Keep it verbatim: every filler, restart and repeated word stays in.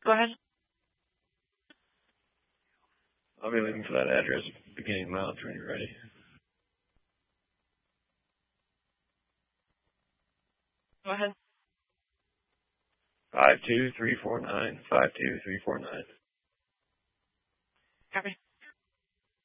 Go ahead. I'll be looking for that address beginning mileage when you're ready. Go ahead. Five two three four nine five two three four nine. Copy.